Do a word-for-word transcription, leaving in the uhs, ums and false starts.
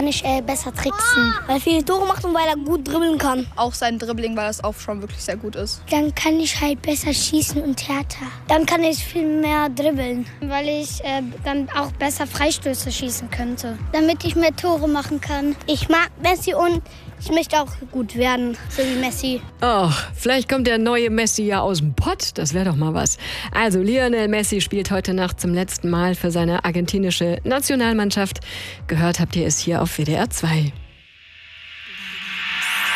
kann ich äh, besser tricksen. Weil er viele Tore macht und weil er gut dribbeln kann. Auch sein Dribbling, weil das auch schon wirklich sehr gut ist. Dann kann ich halt besser schießen und härter. Dann kann ich viel mehr dribbeln, weil ich äh, dann auch besser Freistöße schießen könnte. Damit ich mehr Tore machen kann. Ich mag Messi und ich möchte auch gut werden, so wie Messi. Ach, vielleicht kommt der neue Messi ja aus dem Pott. Das wäre doch mal was. Also Lionel Messi spielt heute Nacht zum letzten Mal für seine argentinische Nationalmannschaft. Gehört habt ihr es hier auf W D R zwei.